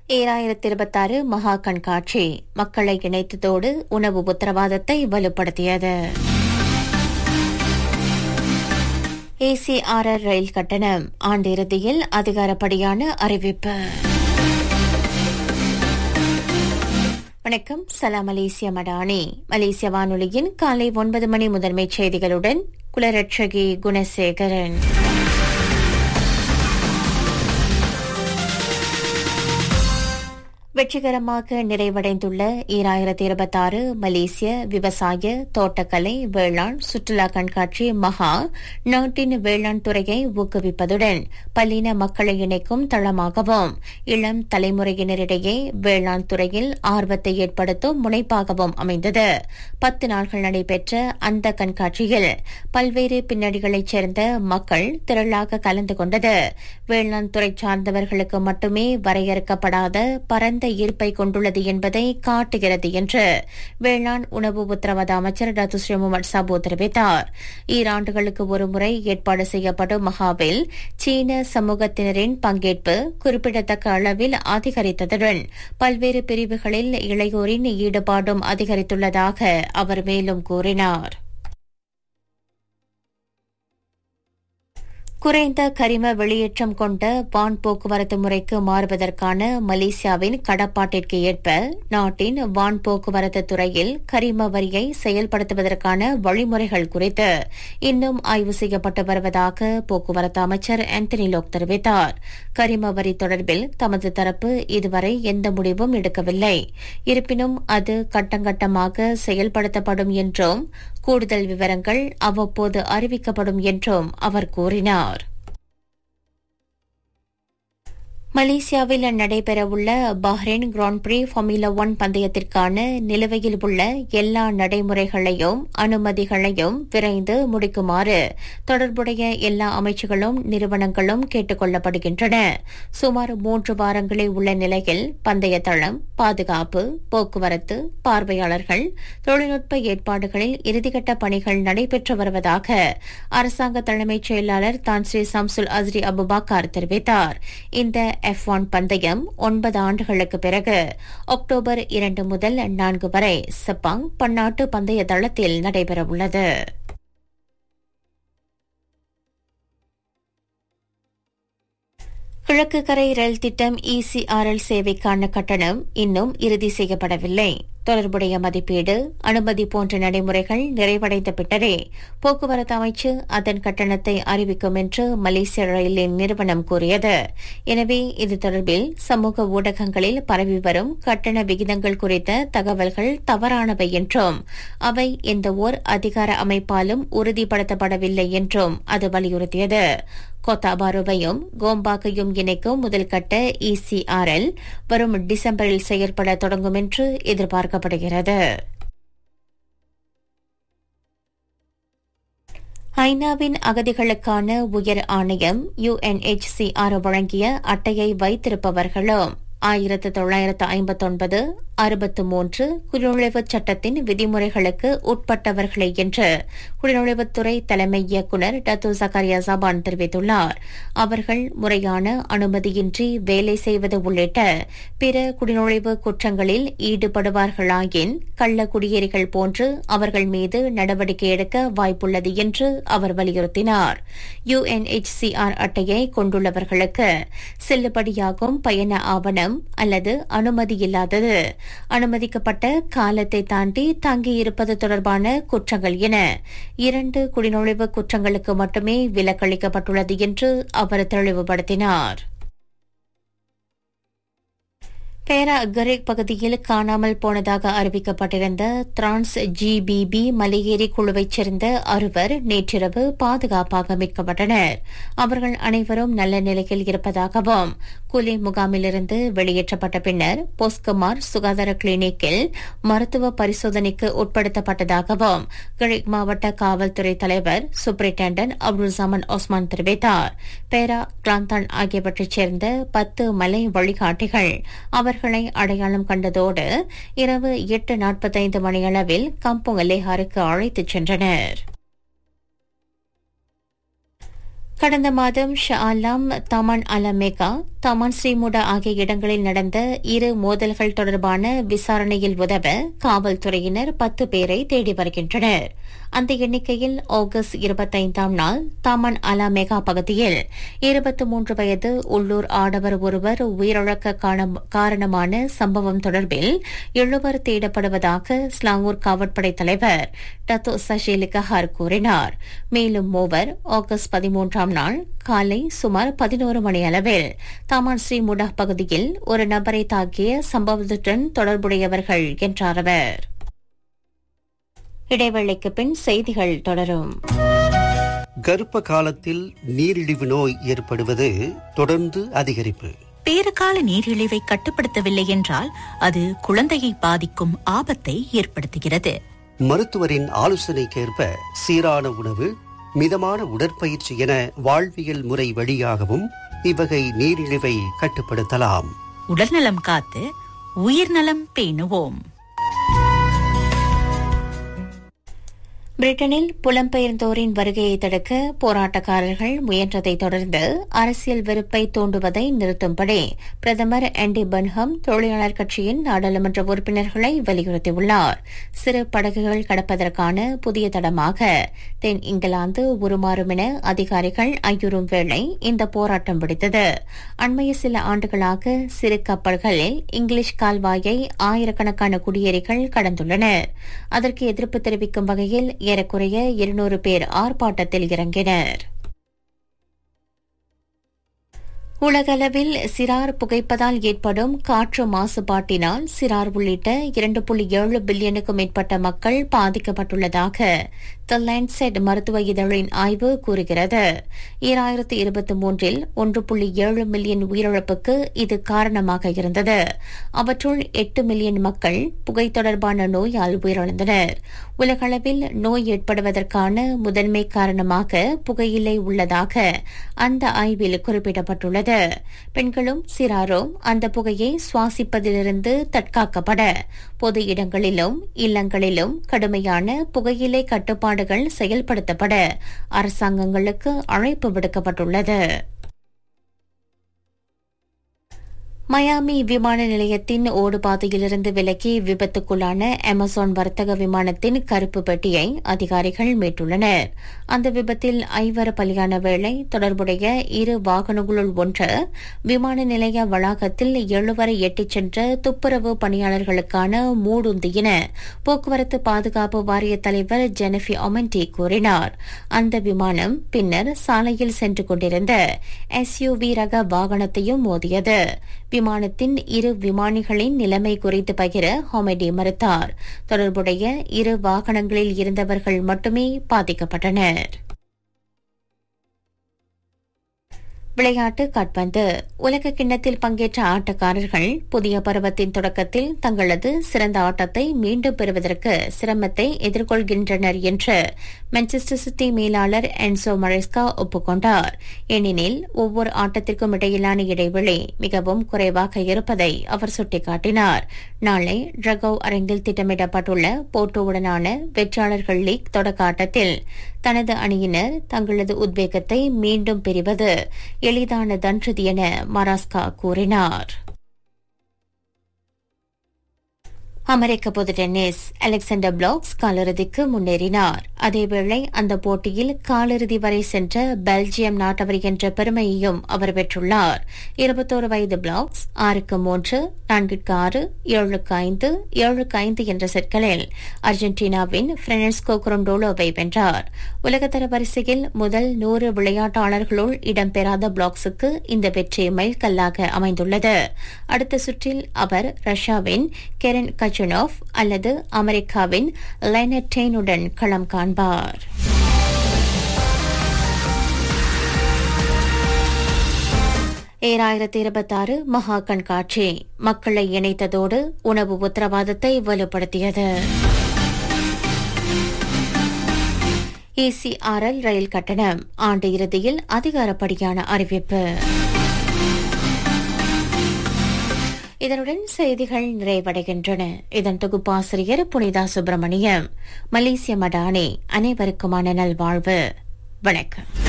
2026 மகா கண்காட்சி மக்களை இணைத்ததோடு உணவு உத்தரவாதத்தை வலுப்படுத்தியது. ACRR ரயில் கட்டணம் ஆண்டு இறுதியில் அதிகாரப்படியான அறிவிப்பு. வணக்கம், சலாம் மலேசிய மடானி. மலேசிய வானொலியின் காலை 9 மணி முதன்மைச் செய்திகளுடன் குலரட்சகி குணசேகரன். வெற்றிகரமாக நிறைவடைந்துள்ள 2026 மலேசிய விவசாய, தோட்டக்கலை, வேளாண், சுற்றுலா கண்காட்சி மகா நாட்டின் வேளாண் துறையை ஊக்குவிப்பதுடன் பல்லின மக்களை இணைக்கும் தளமாகவும் இளம் தலைமுறையினரிடையே வேளாண் துறையில் ஆர்வத்தை ஏற்படுத்தும் முனைப்பாகவும் அமைந்தது. 10 நாட்கள் நடைபெற்ற அந்த கண்காட்சியில் பல்வேறு பின்னணிகளைச் சேர்ந்த மக்கள் திரளாக கலந்து கொண்டது. வேளாண் துறை சார்ந்தவர்களுக்கு மட்டுமே வரையறுக்கப்படாத பரந்த ஈர்ப்பை கொண்டுள்ளது என்பதை காட்டுகிறது என்று வேளாண் உணவு உத்தரவாத அமைச்சர் டாக்டர் ஸ்ரீ முகமது சாபு தெரிவித்தார். ஈராண்டுகளுக்கு ஒருமுறை ஏற்பாடு செய்யப்படும் மகாவில் சீன சமூகத்தினரின் பங்கேற்பு குறிப்பிடத்தக்க அளவில் அதிகரித்ததுடன் பல்வேறு பிரிவுகளில் இளையோரின் ஈடுபாடும் அதிகரித்துள்ளதாக அவர் மேலும் கூறினார். குறைந்த கரிம வெளியேற்றம் கொண்ட வான் போக்குவரத்து முறைக்கு மாறுவதற்கான மலேசியாவின் கடப்பாட்டிற்கு ஏற்ப நாட்டின் வான் போக்குவரத்து துறையில் கரிம வரியை செயல்படுத்துவதற்கான வழிமுறைகள் குறித்து இன்னும் ஆய்வு செய்யப்பட்டு வருவதாக போக்குவரத்து அமைச்சர் ஆந்தனி லோக் தெரிவித்தார். கரிம வரி தொடர்பில் தமது தரப்பு இதுவரை எந்த முடிவும் எடுக்கவில்லை. இருப்பினும் அது கட்டங்கட்டமாக செயல்படுத்தப்படும் என்றும் கூடுதல் விவரங்கள் அவ்வப்போது அறிவிக்கப்படும் என்றும் அவர் கூறினார். மலேசியாவில் நடைபெறவுள்ள பஹ்ரைன் கிராண்ட் பிரி ஃபார்முலா 1 பந்தயத்திற்கான நிலுவையில் உள்ள எல்லா நடைமுறைகளையும் அனுமதிகளையும் விரைந்து முடிக்குமாறு தொடர்புடைய எல்லா அமைச்சுகளும் நிறுவனங்களும் கேட்டுக் கொள்ளப்படுகின்றன. சுமார் 3 வாரங்களே உள்ள நிலையில் பந்தய தளம், பாதுகாப்பு, போக்குவரத்து, பார்வையாளர்கள், தொழில்நுட்ப ஏற்பாடுகளில் இறுதிக்கட்ட பணிகள் நடைபெற்று வருவதாக அரசாங்க தலைமைச் செயலாளர் தான் ஸ்ரீ சம்சுல் அஸ்ரி அபுபாக்கார் தெரிவித்தார். இந்த F1 பந்தயம் 9 ஆண்டுகளுக்கு பிறகு அக்டோபர் 2 முதல் 4 வரை செப்பாங் பன்னாட்டு பந்தய தளத்தில் நடைபெறவுள்ளது. கிழக்கு கரை ரயில் திட்டம் ECRL சேவைக்கான கட்டணம் இன்னும் இறுதி செய்யப்படவில்லை. தொடர்புடைய மதிப்பீடு, அனுமதி போன்ற நடைமுறைகள் நிறைவடைந்த பின்னரே போக்குவரத்து அமைச்சு அதன் கட்டணத்தை அறிவிக்கும் என்று மலேசிய ரயிலின் நிறுவனம் கூறியது. எனவே இது தொடர்பில் சமூக ஊடகங்களில் பரவி வரும் கட்டண விகிதங்கள் குறித்த தகவல்கள் தவறானவை என்றும் அவை எந்தவோர் அதிகார அமைப்பாலும் உறுதிப்படுத்தப்படவில்லை என்றும் அது வலியுறுத்தியது. கோத்தாபாருவையும் கோம்பாக்கையும் இணைக்கும் முதல்கட்ட ECRL வரும் டிசம்பரில் செயல்பட தொடங்கும் என்று எதிர்பார்க்கப்படுகிறது. ஐநாவின் அகதிகளுக்கான உயர் ஆணையம் UNHCR வழங்கிய அட்டையை வைத்திருப்பவர்களும் 1959, 63 குடிநுழைவுச் சட்டத்தின் விதிமுறைகளுக்கு உட்பட்டவர்களே என்று குடிநுழைவுத்துறை தலைமை இயக்குநர் டத்து ஜக்காரியா ஜபான் தெரிவித்துள்ளார். அவர்கள் முறையான அனுமதியின்றி வேலை செய்வது உள்ளிட்ட பிற குடிநுழைவு குற்றங்களில் ஈடுபடுவார்களாயின் கள்ள குடியேறிகள் போன்று அவர்கள் மீது நடவடிக்கை எடுக்க வாய்ப்புள்ளது என்று அவர் வலியுறுத்தினார். UNHCR அட்டையை கொண்டுள்ளவர்களுக்கு செல்லுபடியாகும் பயண ஆவணம் அல்லது அனுமதி இல்லாதது, அனுமதிக்கப்பட்ட காலத்தை தாண்டி தங்கியிருப்பது தொடர்பான குற்றங்கள் என 2 குடிநுழைவு குற்றங்களுக்கு மட்டுமே விலக்களிக்கப்பட்டுள்ளது என்று அவர் தெளிவுபடுத்தினார். பேரா கரேக் பகுதியில் காணாமல் போனதாக அறிவிக்கப்பட்டிருந்த டிரான்ஸ் GBB மலையேறி குழுவைச் சேர்ந்த 6 நேற்றிரவு பாதுகாப்பாக மீட்கப்பட்டனர். அவர்கள் அனைவரும் நல்ல நிலையில் இருப்பதாகவும் குலே முகாமிலிருந்து வெளியேற்றப்பட்ட பின்னர் போஸ்குமார் சுகாதார கிளினிக்கில் மருத்துவ பரிசோதனைக்கு உட்படுத்தப்பட்டதாகவும் கரேக் மாவட்ட காவல்துறை தலைவர் சூப்பரிண்டென்டன்ட் அப்துல் ஜமான் ஒஸ்மான் தெரிவித்தார். பேரா, கிளாந்தான் ஆகியவற்றைச் சேர்ந்த 10 மலை வழிகாட்டிகள் அவர்களை அடையாளம் கண்டதோடு இரவு 8:45 மணியளவில் கம்போங் லேஹாருக்கு அழைத்துச் சென்றனர். கடந்த மாதம் ஷா ஆலம், தமான் அலமேகா, தமான் ஸ்ரீமுடா ஆகிய இடங்களில் நடந்த இரு மோதல்கள் தொடர்பான விசாரணையில் உதவ காவல்துறையினர் 10 பேரை தேடி வருகின்றனர். அந்த எண்ணிக்கையில் ஆகஸ்ட் 25ஆம் நாள் தமான் அலமேகா பகுதியில் 23 வயது உள்ளூர் ஆடவர் ஒருவர் உயிரிழக்க காரணமான சம்பவம் தொடர்பில் 7 தேடப்படுவதாக ஸ்லாங்கூர் காவற்படை தலைவர் டத்தோ சஷிலிகஹார் கூறினார். மேலும் 3 ஆகஸ்ட் 13ஆம் நாள் காலை சுமார் 11 மணி அளவில் தமான் ஸ்ரீமுடா பகுதியில் ஒரு நபரை தாக்கிய சம்பவத்துடன் தொடர்புடையவர்கள் என்றார் அவர். இடைவேளைக்கு பின் செய்திகள் தொடரும். கர்ப்ப காலத்தில் நீரிழிவு நோய் ஏற்படுவது தொடர்ந்து அதிகரிப்பு. பேறுகால நீரிழிவை கட்டுப்படுத்தவில்லை என்றால் அது குழந்தையை பாதிக்கும் ஆபத்தை ஏற்படுத்துகிறது. மருத்துவரின் ஆலோசனைக்கேற்ப சீரான உணவு, மிதமான உடற்பயிற்சி என வாழ்வியல் முறை வழியாகவும் இவ்வகை நீரிழிவை கட்டுப்படுத்தலாம். உடல்நலம் காத்து உயிர்நலம் பேணுவோம். பிரிட்டனில் புலம்பெயர்ந்தோரின் வருகையை தடுக்க போராட்டக்காரர்கள் முயன்றதை தொடர்ந்து அரசியல் வெறுப்பை தூண்டுவதை நிறுத்தும்படி பிரதமர் ஆண்டி பர்ன்ஹம் தொழிலாளர் கட்சியின் நாடாளுமன்ற உறுப்பினர்களை வலியுறுத்தியுள்ளார். சிறு படகுகள் கடப்பதற்கான புதிய தடமாக தென் இங்கிலாந்து உருமாறும் என அதிகாரிகள் ஐயுறும் வேளை இந்த போராட்டம் வெடித்தது. அண்மைய சில ஆண்டுகளாக சிறு கப்பல்களில் இங்கிலீஷ் கால்வாயை ஆயிரக்கணக்கான குடியேறிகள் கடந்துள்ளனர். அதற்கு எதிர்ப்பு தெரிவிக்கும் வகையில் ஏறக்குறைய 200 பேர் ஆர்ப்பாட்டத்தில் இறங்கினர். உலகளவில் சிறார் புகைப்பதால் ஏற்படும் காற்று மாசுபாட்டினால் சிறார் உள்ளிட்ட 2.7 பில்லியனுக்கும் மேற்பட்ட மக்கள் பாதிக்கப்பட்டுள்ளதாக தி லான்செட் மருத்துவ இதழின் ஆய்வு கூறுகிறது. 2023இல் 1.7 மில்லியன் உயிரிழப்புக்கு இது காரணமாக இருந்தது. அவற்றுள் 8 மில்லியன் மக்கள் புகை தொடர்பான நோயால் உயிரிழந்தனர். உலகளவில் நோய் ஏற்படுவதற்கான முதன்மை காரணமாக புகையிலை உள்ளதாக அந்த ஆய்வில் குறிப்பிடப்பட்டுள்ளது. பெண்களும் சிறாரும் அந்த புகையை சுவாசிப்பதிலிருந்து தற்காக்கப்பட பொது இடங்களிலும் இல்லங்களிலும் கடுமையான புகையிலை கட்டுப்பாடுகள் செயல்படுத்தப்பட அரசாங்கங்களுக்கு அழைப்பு விடுக்கப்பட்டுள்ளது. மயாமி விமான நிலையத்தின் ஓடுபாதையிலிருந்து விலக்கி விபத்துக்குள்ளான அமேசான் வர்த்தக விமானத்தின் கருப்பு பெட்டியை அதிகாரிகள் மீட்டுள்ளனர். அந்த விபத்தில் 5 பலியான வேளை தொடர்புடைய 2 வாகனங்களுள் ஒன்று விமான நிலைய வளாகத்தில் 7 எட்டிச் சென்ற துப்புரவு பணியாளர்களுக்கான மூடுந்தி என போக்குவரத்து பாதுகாப்பு வாரிய தலைவர் ஜெனஃபி ஒமென்டி கூறினார். அந்த விமானம் பின்னர் சாலையில் சென்று கொண்டிருந்த SUV ரக வாகனத்தையும் மோதியது. விமானத்தின் 2 விமானிகளின் நிலைமை குறித்து பகிர ஹொமெடி மறுத்தார். தொடர்புடைய 2 வாகனங்களில் இருந்தவர்கள் மட்டுமே பாதிக்கப்பட்டனர். விளையாட்டு கால்பந்து. உலக கிண்ணத்தில் பங்கேற்ற ஆட்டக்காரர்கள் புதிய பருவத்தின் தொடக்கத்தில் தங்களது சிறந்த ஆட்டத்தை மீண்டும் பெறுவதற்கு சிரமத்தை எதிர்கொள்கின்றனர் என்று மான்செஸ்டர் சிட்டி மேலாளர் என்சோ மரெஸ்கா ஒப்புக்கொண்டார். ஏனெனில் ஒவ்வொரு ஆட்டத்திற்கும் இடையிலான இடைவெளி மிகவும் குறைவாக இருப்பதை அவர் சுட்டிக்காட்டினார். நாளை டிரகோவ் அரங்கில் திட்டமிடப்பட்டுள்ள போட்டோவுடனான வெற்றியாளர்கள் லீக் தொடக்க ஆட்டத்தில் தனது அணியினர் தங்களது உத்வேகத்தை மீண்டும் பெறுவது எளிதானதன்று என மராஸ்கா கூறினார். அமெரிக்க பொது டென்னிஸ் அலெக்சாண்டர் பிளாக்ஸ் காலிறுதிக்கு முன்னேறினார். அதேவேளை அந்த போட்டியில் காலிறுதி வரை சென்ற பெல்ஜியம் நாட்டவர் என்ற பெருமையையும் அவர் பெற்றுள்ளார். 21 வயது பிளாக்ஸ் 6-3, 4-6, 7-5, 7-5 என்ற செட்களில் அர்ஜென்டினாவின் பிரான்சிஸ்கோ குரோண்டோலோவை வென்றார். உலகத்தர வரிசையில் முதல் 100 விளையாட்டாளர்களுள் இடம்பெறாத பிளாக்ஸுக்கு இந்த வெற்றி மைல்கல்லாக அமைந்துள்ளது. அடுத்த சுற்றில் அவர் ரஷ்யாவின் கெரின் கச்சனோவ் அல்லது அமெரிக்காவின் லைனட் டெய்னுடன் களம் காண்பார். ஏழாயிரத்து மகா கண்காட்சி மக்களை இணைத்ததோடு உணவு உத்தரவாதத்தை வலுப்படுத்தியது. ECRL ரயில் கட்டணம் ஆண்டு இறுதியில் அதிகாரப்படியான அறிவிப்பு. இதனுடன் செய்திகள் நிறைவடைகின்றன. இதன் தொகுப்பாசிரியர் புனிதா சுப்பிரமணியம். மலேசிய மடானி. அனைவருக்குமான நல்வாழ்வு. வணக்கம்.